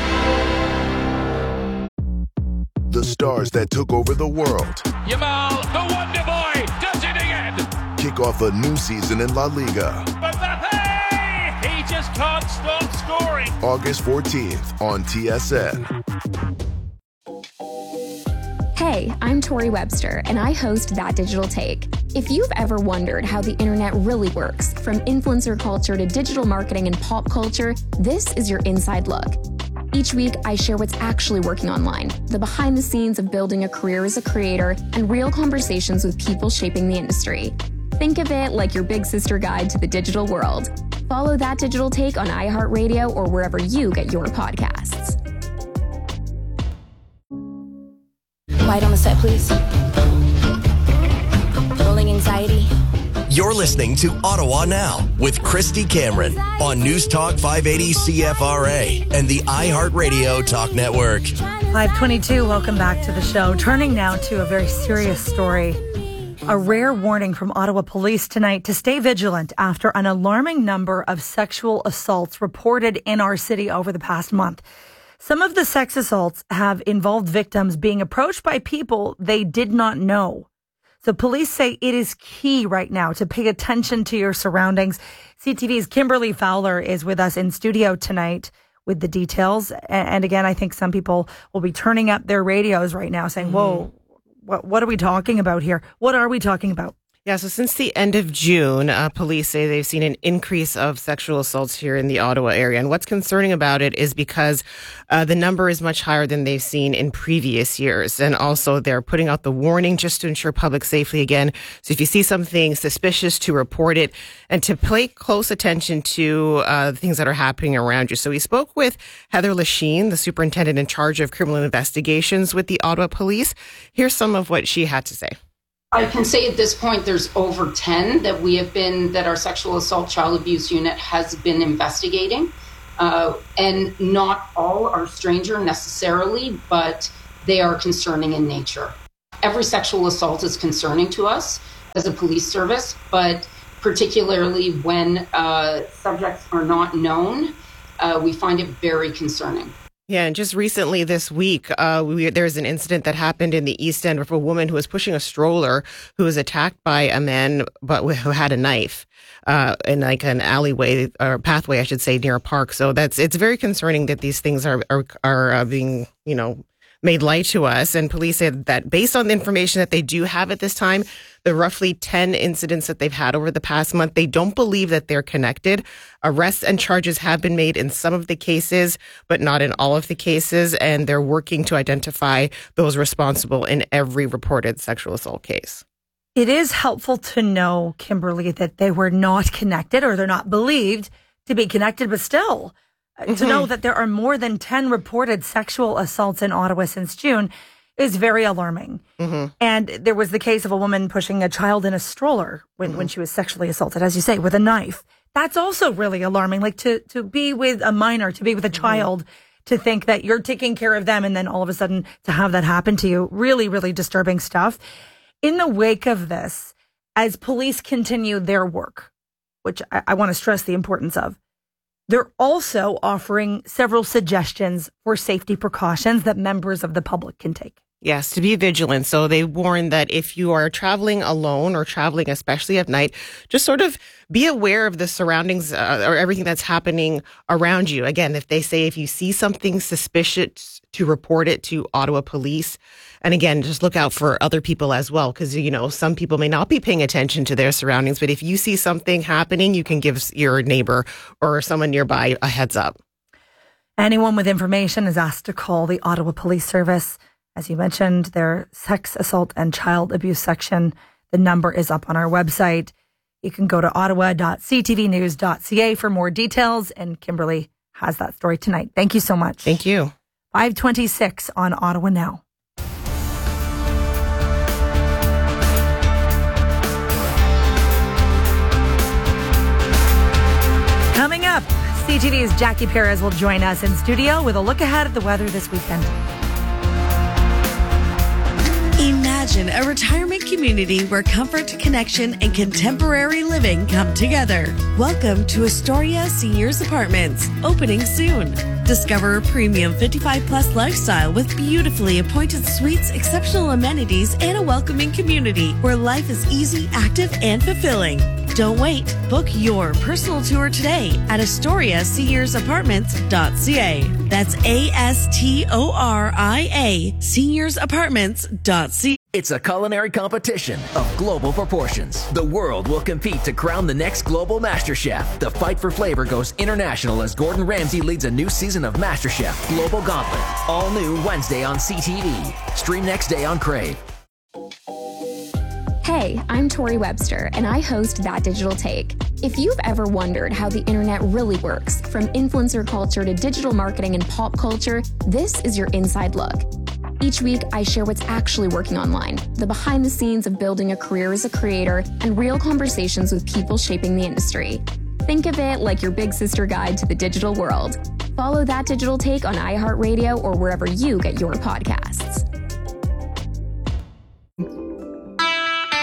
The stars that took over the world. Yamal, the Wonder Boy, does it again. Kick off a new season in La Liga. Mbappe! He just can't stop scoring. August 14th on TSN. Hey, I'm Tori Webster, and I host That Digital Take. If you've ever wondered how the internet really works, from influencer culture to digital marketing and pop culture, this is your inside look. Each week, I share what's actually working online, the behind the scenes of building a career as a creator, and real conversations with people shaping the industry. Think of it like your big sister guide to the digital world. Follow That Digital Take on iHeartRadio or wherever you get your podcasts. Light on the set, please. Rolling anxiety. You're listening to Ottawa Now with Christy Cameron on News Talk 580 CFRA and the iHeartRadio Talk Network. 522, welcome back to the show. Turning now to a very serious story. A rare warning from Ottawa police tonight to stay vigilant after an alarming number of sexual assaults reported in our city over the past month. Some of the sex assaults have involved victims being approached by people they did not know. So police say it is key right now to pay attention to your surroundings. CTV's Kimberly Fowler is with us in studio tonight with the details. And again, I think some people will be turning up their radios right now saying, whoa, What are we talking about here? What are we talking about? Yeah, so since the end of June, police say they've seen an increase of sexual assaults here in the Ottawa area. And what's concerning about it is because the number is much higher than they've seen in previous years. And also they're putting out the warning just to ensure public safety again. So if you see something suspicious, to report it and to pay close attention to the things that are happening around you. So we spoke with Heather Lachine, the superintendent in charge of criminal investigations with the Ottawa Police. Here's some of what she had to say. I can say at this point there's over 10 that our sexual assault child abuse unit has been investigating. And not all are stranger necessarily, but they are concerning in nature. Every sexual assault is concerning to us as a police service, but particularly when subjects are not known, we find it very concerning. Yeah, and just recently this week, there's an incident that happened in the East End with a woman who was pushing a stroller who was attacked by a man who had a knife in like an alleyway or pathway, I should say, near a park. So it's very concerning that these things are being, made light to us. And police said that based on the information that they do have at this time, the roughly 10 incidents that they've had over the past month, they don't believe that they're connected. Arrests and charges have been made in some of the cases, but not in all of the cases. And they're working to identify those responsible in every reported sexual assault case. It is helpful to know, Kimberly, that they were not connected or they're not believed to be connected, but still to know that there are more than 10 reported sexual assaults in Ottawa since June is very alarming. And there was the case of a woman pushing a child in a stroller when she was sexually assaulted, as you say, with a knife. That's also really alarming. Like to be with a minor, to be with a child, to think that you're taking care of them and then all of a sudden to have that happen to you. Really, really disturbing stuff. In the wake of this, as police continue their work, which I want to stress the importance of, they're also offering several suggestions for safety precautions that members of the public can take. Yes, to be vigilant. So they warn that if you are traveling alone or traveling especially at night, just sort of be aware of the surroundings or everything that's happening around you. Again, if you see something suspicious, to report it to Ottawa Police. And again, just look out for other people as well, because, some people may not be paying attention to their surroundings. But if you see something happening, you can give your neighbor or someone nearby a heads up. Anyone with information is asked to call the Ottawa Police Service. As you mentioned, their sex assault and child abuse section. The number is up on our website. You can go to ottawa.ctvnews.ca for more details. And Kimberly has that story tonight. Thank you so much. Thank you. 5:26 on Ottawa Now. Coming up, CTV's Jackie Perez will join us in studio with a look ahead at the weather this weekend. Imagine a retirement community where comfort, connection, and contemporary living come together. Welcome to Astoria Seniors Apartments, opening soon. Discover a premium 55-plus lifestyle with beautifully appointed suites, exceptional amenities, and a welcoming community where life is easy, active, and fulfilling. Don't wait. Book your personal tour today at AstoriaSeniorsApartments.ca. That's ASTORIA SeniorsApartments.ca. It's a culinary competition of global proportions. The world will compete to crown the next global MasterChef. The fight for flavor goes international as Gordon Ramsay leads a new season of MasterChef Global Gauntlet. All new Wednesday on CTV. Stream next day on Crave. Hey, I'm Tori Webster, and I host That Digital Take. If you've ever wondered how the internet really works, from influencer culture to digital marketing and pop culture, this is your inside look. Each week, I share what's actually working online, the behind the scenes of building a career as a creator, and real conversations with people shaping the industry. Think of it like your big sister guide to the digital world. Follow That Digital Take on iHeartRadio or wherever you get your podcasts.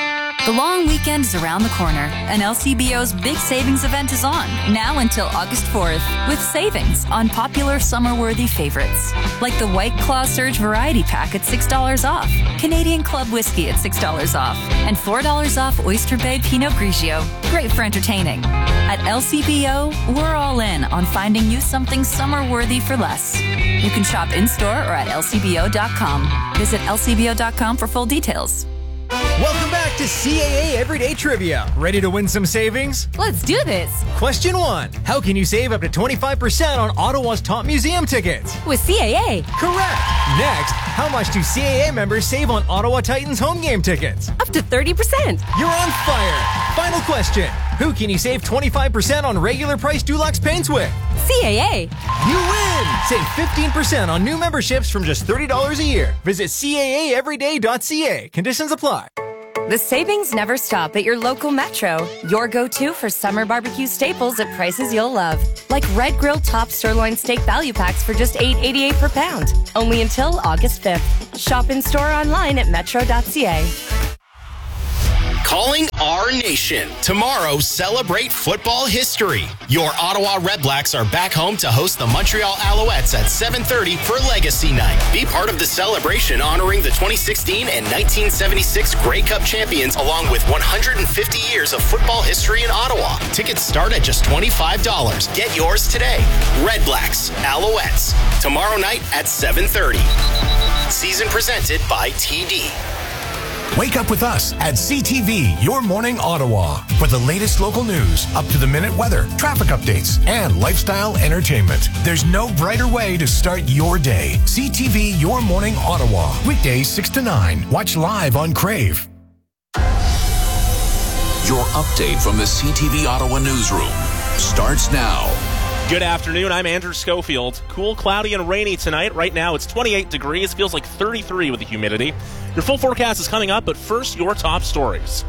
The long weekend is around the corner, and LCBO's big savings event is on, now until August 4th, with savings on popular summer-worthy favorites, like the White Claw Surge Variety Pack at $6 off, Canadian Club Whiskey at $6 off, and $4 off Oyster Bay Pinot Grigio. Great for entertaining. At LCBO, we're all in on finding you something summer-worthy for less. You can shop in-store or at lcbo.com. Visit lcbo.com for full details. Welcome back to CAA Everyday Trivia. Ready to win some savings? Let's do this. Question 1. How can you save up to 25% on Ottawa's top museum tickets? With CAA. Correct. Next, how much do CAA members save on Ottawa Titans home game tickets? Up to 30%. You're on fire. Final question. Who can you save 25% on regular price Dulux paints with? CAA. You win! Save 15% on new memberships from just $30 a year. Visit CAAeveryday.ca. Conditions apply. The savings never stop at your local Metro. Your go-to for summer barbecue staples at prices you'll love. Like Red Grill Top Sirloin Steak Value Packs for just $8.88 per pound. Only until August 5th. Shop in-store or online at metro.ca. Calling our nation. Tomorrow, celebrate football history. Your Ottawa Redblacks are back home to host the Montreal Alouettes at 7:30 for Legacy Night. Be part of the celebration honoring the 2016 and 1976 Grey Cup champions along with 150 years of football history in Ottawa. Tickets start at just $25. Get yours today. Redblacks, Alouettes. Tomorrow night at 7:30. Season presented by TD. Wake up with us at CTV, Your Morning Ottawa, for the latest local news, up-to-the-minute weather, traffic updates, and lifestyle entertainment. There's no brighter way to start your day. CTV, Your Morning Ottawa, weekdays 6 to 9. Watch live on Crave. Your update from the CTV Ottawa newsroom starts now. Good afternoon. I'm Andrew Schofield. Cool, cloudy, and rainy tonight. Right now, it's 28 degrees. Feels like 33 with the humidity. Your full forecast is coming up, but first, your top stories.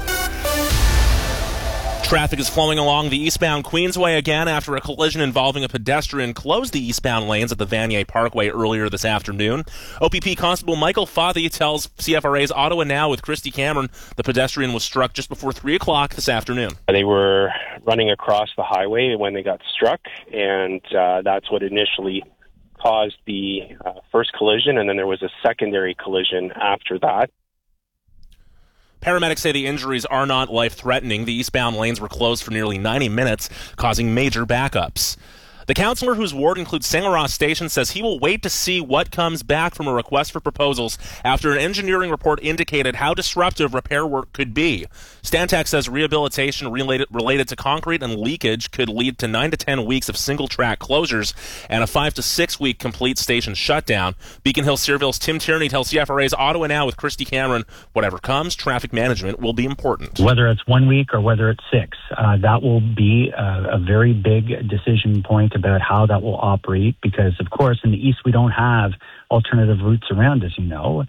Traffic is flowing along the eastbound Queensway again after a collision involving a pedestrian closed the eastbound lanes at the Vanier Parkway earlier this afternoon. OPP Constable Michael Fathy tells CFRA's Ottawa Now with Christy Cameron the pedestrian was struck just before 3 o'clock this afternoon. They were running across the highway when they got struck, and that's what initially caused the first collision, and then there was a secondary collision after that. Paramedics say the injuries are not life-threatening. The eastbound lanes were closed for nearly 90 minutes, causing major backups. The councillor whose ward includes St. Laurent Station says he will wait to see what comes back from a request for proposals after an engineering report indicated how disruptive repair work could be. Stantec says rehabilitation related to concrete and leakage could lead to 9 to 10 weeks of single-track closures and a 5 to 6 week complete station shutdown. Beacon Hill Searville's Tim Tierney tells CFRA's Ottawa Now with Christy Cameron, whatever comes, traffic management will be important. Whether it's 1 week or whether it's 6, that will be a very big decision point about how that will operate, because of course in the east we don't have alternative routes around, as you know,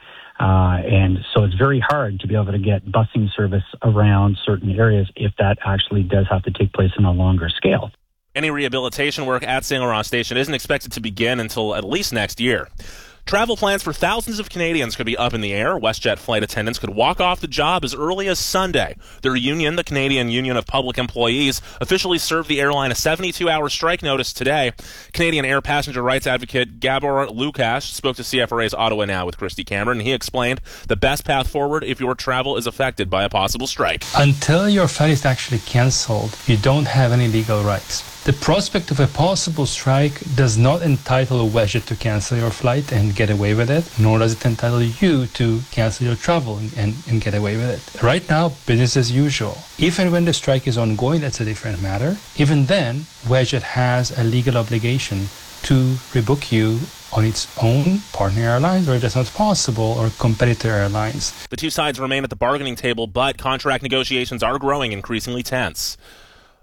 and so it's very hard to be able to get busing service around certain areas if that actually does have to take place on a longer scale. Any rehabilitation work at St. Laurent Station isn't expected to begin until at least next year. Travel plans for thousands of Canadians could be up in the air. WestJet flight attendants could walk off the job as early as Sunday. Their union, the Canadian Union of Public Employees, officially served the airline a 72-hour strike notice today. Canadian air passenger rights advocate Gabor Lukash spoke to CFRA's Ottawa Now with Christy Cameron. He explained the best path forward if your travel is affected by a possible strike. Until your flight is actually cancelled, you don't have any legal rights. The prospect of a possible strike does not entitle WestJet to cancel your flight and get away with it, nor does it entitle you to cancel your travel and get away with it. Right now, business as usual. If and when the strike is ongoing, that's a different matter. Even then, WestJet has a legal obligation to rebook you on its own partner airlines, or if that's not possible, or competitor airlines. The two sides remain at the bargaining table, but contract negotiations are growing increasingly tense.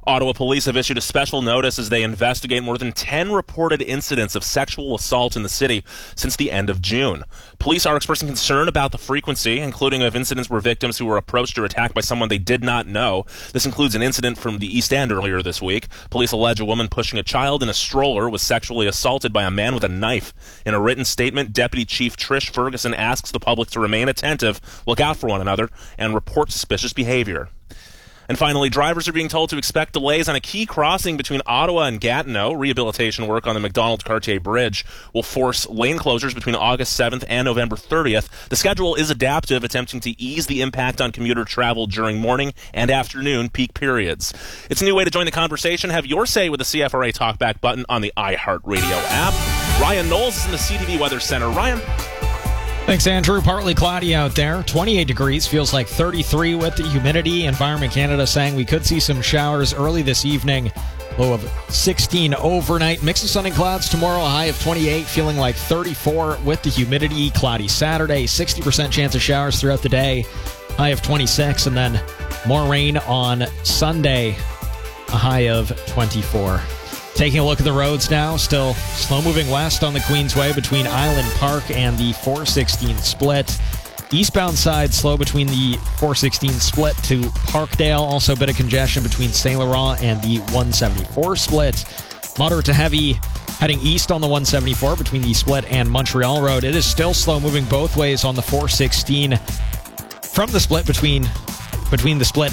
Ottawa police have issued a special notice as they investigate more than 10 reported incidents of sexual assault in the city since the end of June. Police are expressing concern about the frequency, including of incidents where victims who were approached or attacked by someone they did not know. This includes an incident from the East End earlier this week. Police allege a woman pushing a child in a stroller was sexually assaulted by a man with a knife. In a written statement, Deputy Chief Trish Ferguson asks the public to remain attentive, look out for one another, and report suspicious behavior. And finally, drivers are being told to expect delays on a key crossing between Ottawa and Gatineau. Rehabilitation work on the Macdonald-Cartier Bridge will force lane closures between August 7th and November 30th. The schedule is adaptive, attempting to ease the impact on commuter travel during morning and afternoon peak periods. It's a new way to join the conversation. Have your say with the CFRA Talkback button on the iHeartRadio app. Ryan Knowles is in the CTV Weather Center. Ryan. Thanks, Andrew. Partly cloudy out there. 28 degrees. Feels like 33 with the humidity. Environment Canada saying we could see some showers early this evening. Low of 16 overnight. Mix of sun and clouds tomorrow. A high of 28. Feeling like 34 with the humidity. Cloudy Saturday. 60% chance of showers throughout the day. High of 26. And then more rain on Sunday. A high of 24. Taking a look at the roads now, still slow-moving west on the Queensway between Island Park and the 416 split. Eastbound side slow between the 416 split to Parkdale. Also a bit of congestion between St. Laurent and the 174 split. Moderate to heavy heading east on the 174 between the split and Montreal Road. It is still slow-moving both ways on the 416 from the split between the split